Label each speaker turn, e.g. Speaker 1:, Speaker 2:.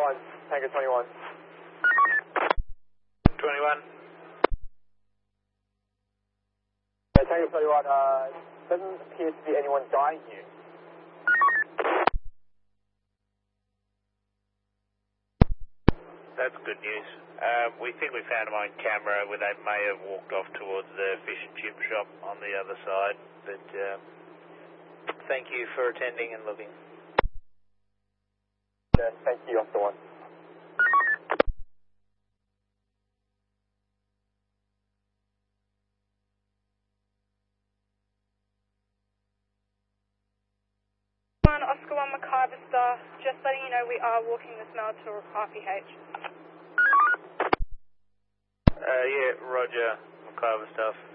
Speaker 1: 21, Tango 21.
Speaker 2: 21.
Speaker 1: Tango 21, doesn't appear to be anyone dying here.
Speaker 2: That's good news. We think we found them on camera where they may have walked off towards the fish and chip shop on the other side, but thank you for attending and looking.
Speaker 1: Thank you, Officer 1.
Speaker 3: Oscar 1 Macarthur Star, just letting you know we are walking this now to RPH.
Speaker 2: Yeah, Roger, Macarthur stuff.